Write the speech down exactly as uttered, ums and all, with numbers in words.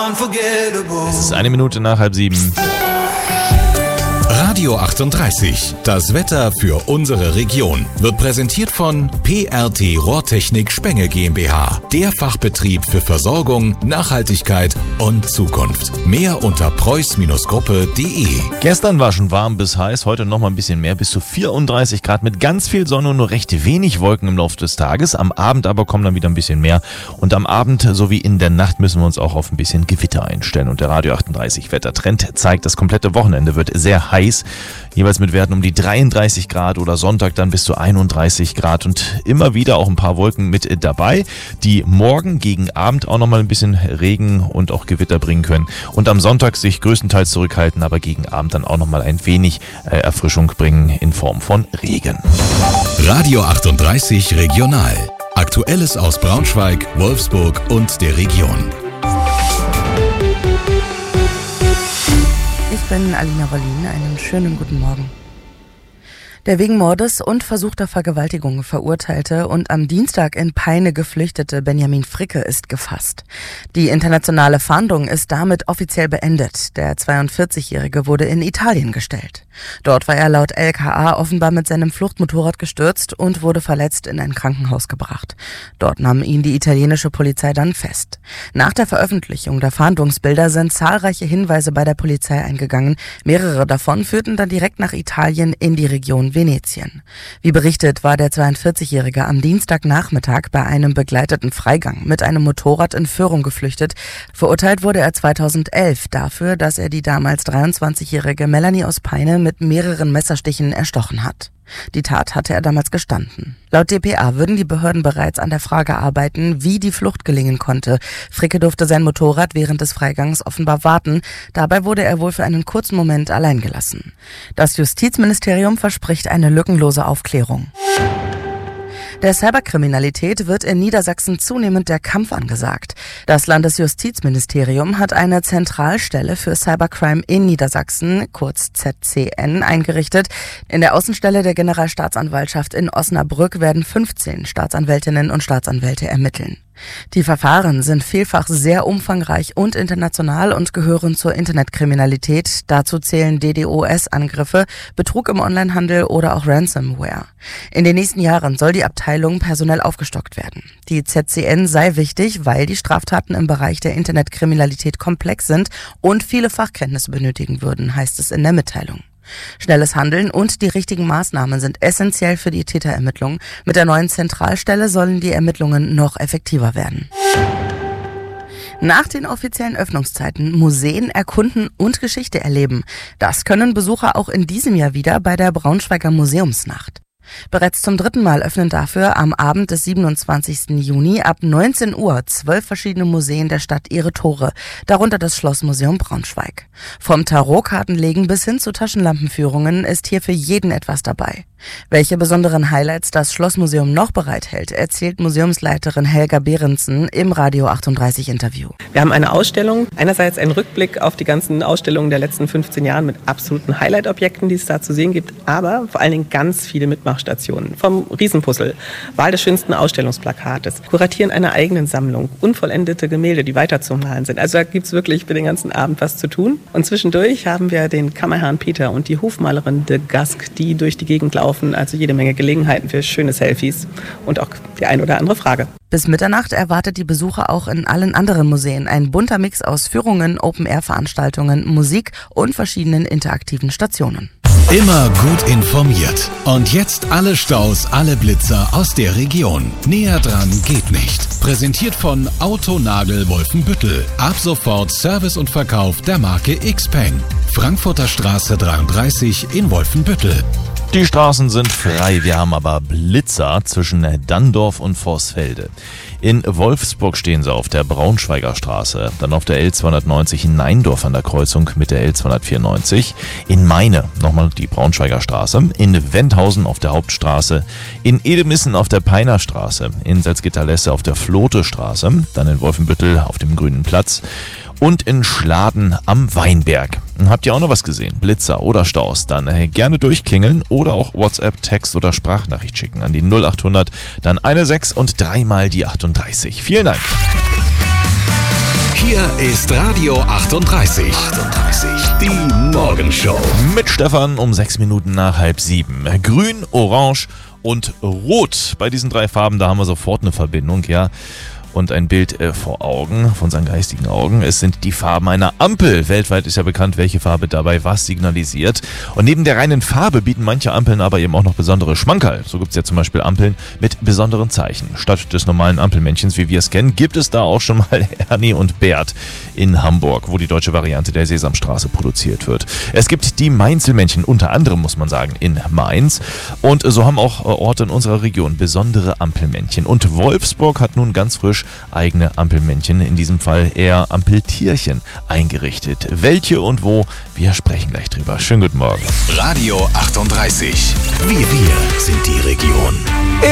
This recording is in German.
Es ist eine Minute nach halb sieben. Radio achtunddreißig, das Wetter für unsere Region, wird präsentiert von P R T Rohrtechnik Spenge GmbH, der Fachbetrieb für Versorgung, Nachhaltigkeit und Zukunft. Mehr unter preuß Gruppe punkt de. Gestern war schon warm bis heiß, heute noch mal ein bisschen mehr, bis zu vierunddreißig Grad mit ganz viel Sonne und nur recht wenig Wolken im Laufe des Tages. Am Abend aber kommen dann wieder ein bisschen mehr und am Abend sowie in der Nacht müssen wir uns auch auf ein bisschen Gewitter einstellen. Und der Radio achtunddreißig Wettertrend zeigt, das komplette Wochenende wird sehr heiß. Jeweils mit Werten um die dreiunddreißig Grad oder Sonntag dann bis zu einunddreißig Grad und immer wieder auch ein paar Wolken mit dabei, die morgen gegen Abend auch nochmal ein bisschen Regen und auch Gewitter bringen können und am Sonntag sich größtenteils zurückhalten, aber gegen Abend dann auch nochmal ein wenig äh, Erfrischung bringen in Form von Regen. Radio achtunddreißig Regional. Aktuelles aus Braunschweig, Wolfsburg und der Region. Ich bin Alina Wollin, einen schönen guten Morgen. Der wegen Mordes und versuchter Vergewaltigung verurteilte und am Dienstag in Peine geflüchtete Benjamin Fricke ist gefasst. Die internationale Fahndung ist damit offiziell beendet. Der zweiundvierzigjährige wurde in Italien gestellt. Dort war er laut L K A offenbar mit seinem Fluchtmotorrad gestürzt und wurde verletzt in ein Krankenhaus gebracht. Dort nahm ihn die italienische Polizei dann fest. Nach der Veröffentlichung der Fahndungsbilder sind zahlreiche Hinweise bei der Polizei eingegangen. Mehrere davon führten dann direkt nach Italien in die Region Venetien. Wie berichtet, war der zweiundvierzigjährige am Dienstagnachmittag bei einem begleiteten Freigang mit einem Motorrad in Führung geflüchtet. Verurteilt wurde er zweitausendelf dafür, dass er die damals dreiundzwanzigjährige Melanie aus Peine mit mehreren Messerstichen erstochen hat. Die Tat hatte er damals gestanden. Laut d p a würden die Behörden bereits an der Frage arbeiten, wie die Flucht gelingen konnte. Fricke durfte sein Motorrad während des Freigangs offenbar warten. Dabei wurde er wohl für einen kurzen Moment allein gelassen. Das Justizministerium verspricht eine lückenlose Aufklärung. Der Cyberkriminalität wird in Niedersachsen zunehmend der Kampf angesagt. Das Landesjustizministerium hat eine Zentralstelle für Cybercrime in Niedersachsen, kurz Z C N, eingerichtet. In der Außenstelle der Generalstaatsanwaltschaft in Osnabrück werden fünfzehn Staatsanwältinnen und Staatsanwälte ermitteln. Die Verfahren sind vielfach sehr umfangreich und international und gehören zur Internetkriminalität. Dazu zählen D DoS-Angriffe, Betrug im Onlinehandel oder auch Ransomware. In den nächsten Jahren soll die Abteilung personell aufgestockt werden. Die Z C N sei wichtig, weil die Straftaten im Bereich der Internetkriminalität komplex sind und viele Fachkenntnisse benötigen würden, heißt es in der Mitteilung. Schnelles Handeln und die richtigen Maßnahmen sind essentiell für die Täterermittlung. Mit der neuen Zentralstelle sollen die Ermittlungen noch effektiver werden. Nach den offiziellen Öffnungszeiten Museen erkunden und Geschichte erleben. Das können Besucher auch in diesem Jahr wieder bei der Braunschweiger Museumsnacht. Bereits zum dritten Mal öffnen dafür am Abend des siebenundzwanzigsten Juni ab neunzehn Uhr zwölf verschiedene Museen der Stadt ihre Tore, darunter das Schlossmuseum Braunschweig. Vom Tarotkartenlegen bis hin zu Taschenlampenführungen ist hier für jeden etwas dabei. Welche besonderen Highlights das Schlossmuseum noch bereithält, erzählt Museumsleiterin Helga Behrensen im Radio achtunddreißig Interview. Wir haben eine Ausstellung, einerseits einen Rückblick auf die ganzen Ausstellungen der letzten fünfzehn Jahren mit absoluten Highlight-Objekten, die es da zu sehen gibt, aber vor allen Dingen ganz viele Mitmachstationen. Vom Riesenpuzzle, Wahl des schönsten Ausstellungsplakates, Kuratieren einer eigenen Sammlung, unvollendete Gemälde, die weiterzumalen sind. Also da gibt es wirklich für den ganzen Abend was zu tun. Und zwischendurch haben wir den Kammerherrn Peter und die Hofmalerin de Gasque, die durch die Gegend laufen. Also jede Menge Gelegenheiten für schöne Selfies und auch die ein oder andere Frage. Bis Mitternacht erwartet die Besucher auch in allen anderen Museen ein bunter Mix aus Führungen, Open-Air-Veranstaltungen, Musik und verschiedenen interaktiven Stationen. Immer gut informiert. Und jetzt alle Staus, alle Blitzer aus der Region. Näher dran geht nicht. Präsentiert von Autonagel Wolfenbüttel. Ab sofort Service und Verkauf der Marke Xpeng. Frankfurter Straße dreiunddreißig in Wolfenbüttel. Die Straßen sind frei, wir haben aber Blitzer zwischen Dandorf und Vorsfelde. In Wolfsburg stehen sie auf der Braunschweiger Straße, dann auf der L zweihundertneunzig in Neindorf an der Kreuzung mit der L zweihundertvierundneunzig, in Meine nochmal die Braunschweiger Straße, in Wendhausen auf der Hauptstraße, in Edemissen auf der Peiner Straße, in Salzgitter-Lesse auf der Flote Straße, dann in Wolfenbüttel auf dem Grünen Platz und in Schladen am Weinberg. Habt ihr auch noch was gesehen? Blitzer oder Staus? Dann äh, gerne durchklingeln oder auch WhatsApp, Text oder Sprachnachricht schicken an die null achthundert, dann eine sechs und dreimal die achtunddreißig. Vielen Dank. Hier ist Radio achtunddreißig. achtunddreißig. Die Morgenshow. Mit Stefan um sechs Minuten nach halb sieben. Grün, Orange und Rot. Bei diesen drei Farben, da haben wir sofort eine Verbindung, ja. Und ein Bild äh, vor Augen, von unseren geistigen Augen. Es sind die Farben einer Ampel. Weltweit ist ja bekannt, welche Farbe dabei was signalisiert. Und neben der reinen Farbe bieten manche Ampeln aber eben auch noch besondere Schmankerl. So gibt es ja zum Beispiel Ampeln mit besonderen Zeichen. Statt des normalen Ampelmännchens, wie wir es kennen, gibt es da auch schon mal Ernie und Bert in Hamburg, wo die deutsche Variante der Sesamstraße produziert wird. Es gibt die Mainzelmännchen, unter anderem muss man sagen, in Mainz. Und so haben auch Orte in unserer Region besondere Ampelmännchen. Und Wolfsburg hat nun ganz frisch eigene Ampelmännchen, in diesem Fall eher Ampeltierchen, eingerichtet. Welche und wo, wir sprechen gleich drüber. Schönen guten Morgen. Radio achtunddreißig. Wir, wir sind die Region.